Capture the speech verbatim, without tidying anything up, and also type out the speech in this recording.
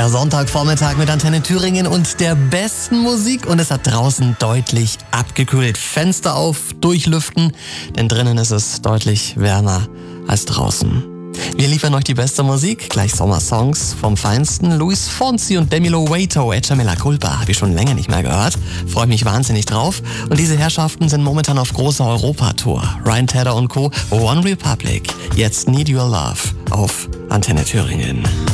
Der Sonntagvormittag mit Antenne Thüringen und der besten Musik, und es hat draußen deutlich abgekühlt. Fenster auf, durchlüften, denn drinnen ist es deutlich wärmer als draußen. Wir liefern euch die beste Musik, gleich Sommersongs vom Feinsten. Luis Fonsi und Demi Lovato, Echa Mea Culpa, habe ich schon länger nicht mehr gehört. Freue mich wahnsinnig drauf. Und diese Herrschaften sind momentan auf großer Europatour. Ryan Tedder und Co. One Republic. Jetzt Need Your Love auf Antenne Thüringen.